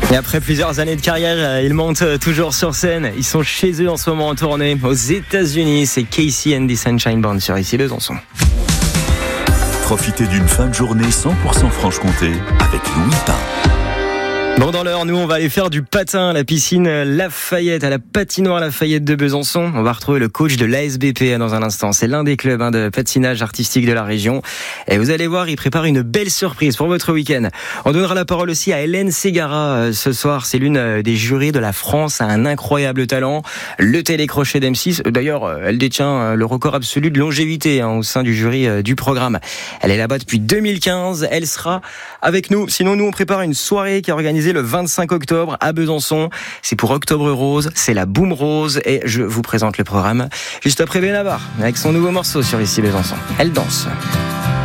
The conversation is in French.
Et après plusieurs années de carrière, ils montent toujours sur scène. Ils sont chez eux en ce moment en tournée aux États-Unis. C'est Casey and the Sunshine Band sur ici Besançon. Profitez d'une fin de journée 100% Franche-Comté avec Louis Pain. Bon, dans l'heure, nous, on va aller faire du patin à la piscine Lafayette, à la patinoire Lafayette de Besançon. On va retrouver le coach de l'ASBP dans un instant. C'est l'un des clubs de patinage artistique de la région. Et vous allez voir, il prépare une belle surprise pour votre week-end. On donnera la parole aussi à Hélène Ségara ce soir. C'est l'une des jurys de la France, a un incroyable talent. Le télécrochet d'M6. D'ailleurs, elle détient le record absolu de longévité au sein du jury du programme. Elle est là-bas depuis 2015. Elle sera avec nous. Sinon, nous, on prépare une soirée qui est organisée le 25 octobre à Besançon. C'est pour Octobre Rose, c'est la Boom Rose et je vous présente le programme juste après Benabar avec son nouveau morceau sur ici Besançon. Elle danse.